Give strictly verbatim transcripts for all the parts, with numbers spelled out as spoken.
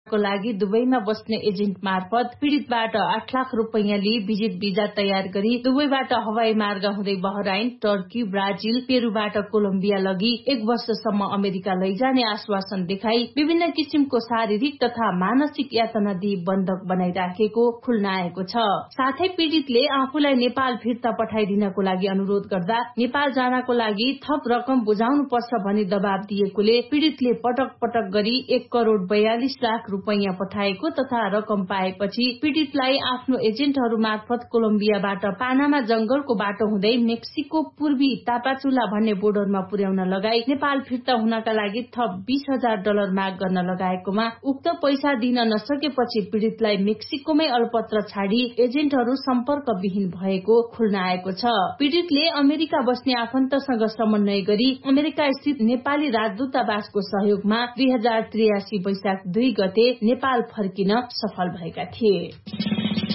को लागि दुबईमा बस्ने एजेन्ट मार्फत पीड़ितबाट आठ लाख रुपैयाँ लिई विजिट भिजा तयार गरी दुबईबाट हवाई मार्ग हुँदै बहराइन, टर्की, ब्राजिल, पेरूबाट कोलम्बिया लगी एक वर्षसम्म अमेरिका लैजाने आश्वासन देखाई विभिन्न किसिमको शारीरिक तथा मानसिक यातना दिई बन्धक बनाइराखेको खुल्नाएको छ। साथै पीड़ितले आफूलाई नेपाल फिर्ता पठाइदिनको लागि अनुरोध गर्दा नेपाल जानको लागि थप रकम बुझाउनु पर्छ भनी दबाब दिएकोले पीड़ितले पटक पटक गरी एक करोड़ बयालिस लाख रुपैयाँ पठाएको तथा रकम पाएपछि पीड़ितलाई आफ्नो एजेन्टहरू मार्फत कोलम्बियाबाट पानामा जंगलको बाटो हुँदै मेक्सिको पूर्वी तापाचुला भन्ने बोर्डरमा पुर्याउन लगाई नेपाल फिर्ता हुनका लागि थप बीस हजार डलर माग गर्न लगाएकोमा उक्त पैसा दिन नसकेपछि पीड़ितलाई मेक्सिकोमै अलपत्र छाडी एजेन्टहरू सम्पर्क विहीन भएको खुल्नाएको छ। पीड़ितले अमेरिका बस्ने आफन्तसँग समन्वय गरी अमेरिका स्थित नेपाली राजदूतावासको सहयोगमा दुई हजार त्रियासी वैशाख दुई गते नेपाल फर्किन सफल भएका थिए।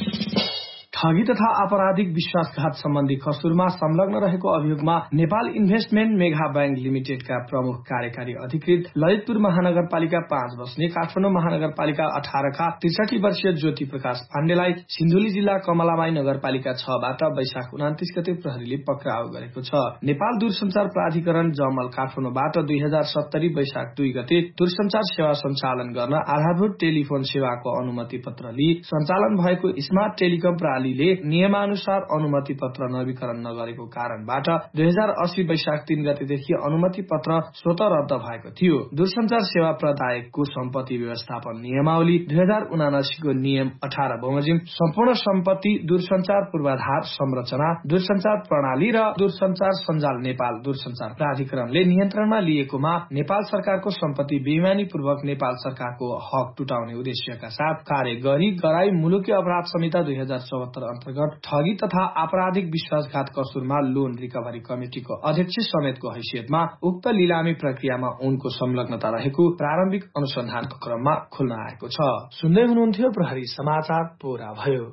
ठगी तथा आपराधिक विश्वासघात सम्बन्धी कसुरमा संलग्न रहेको अभियोगमा नेपाल इन्भेस्टमेन्ट मेगा बैंक लिमिटेडका प्रमुख कार्यकारी अधिकृत ललितपुर महानगरपालिका पाँच बस्ने काठमाडौँ महानगरपालिका अठारका त्रिसठी वर्षीय ज्योति प्रकाश पाण्डेलाई सिन्धुली जिल्ला कमलामाई नगरपालिका छबाट वैशाख उनातिस गते प्रहरीले पक्राउ गरेको छ। नेपाल दूरसञ्चार प्राधिकरण जमल काठमाडौँबाट दुई हजार सत्तरी वैशाख दुई गते दूरसञ्चार सेवा सञ्चालन गर्न आधारभूत टेलिफोन सेवाको अनुमति पत्र लिई सञ्चालन भएको स्मार्ट टेलिकम प्रणाली नियमानुसार अनुमति पत्र नवीकरण नगरेको कारणबाट दुई हजार अस्सी वैशाख तीन गतेदेखि अनुमति पत्र स्वत रद्द भएको थियो। दूरसञ्चार सेवा प्रदायकको सम्पत्ति व्यवस्थापन नियमावली दुई हजार उनासीको नियम अठार बमोजिम सम्पूर्ण सम्पत्ति दूरसञ्चार पूर्वाधार संरचना दूरसञ्चार प्रणाली र दूरसञ्चार सञ्जाल नेपाल दूरसञ्चार प्राधिकरणले नियन्त्रणमा लिएकोमा नेपाल सरकारको सम्पत्ति बेइमानी पूर्वक नेपाल सरकारको हक टुटाउने उद्देश्यका साथ कार्य गरी गराई मुलुकी अपराध संहिता दुई हजार चौहत्तर अन्तर्गत ठगी तथा आपराधिक विश्वासघात कसुरमा लोन रिकभरी कमिटिको अध्यक्ष समेतको हैसियतमा उक्त लिलामी प्रक्रियामा उनको संलग्नता रहेको प्रारम्भिक अनुसन्धानको क्रममा खुल्न आएको छ। सुन्दै हुनुहुन्थ्यो प्रहरी समाचार पूरा भयो।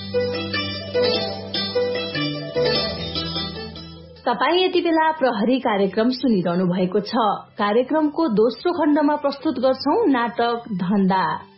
तपाई यति बेला प्रहरी कार्यक्रम सुनिरहनु भएको छ। कार्यक्रमको दोस्रो खण्डमा प्रस्तुत गर्छौं नाटक धन्दा।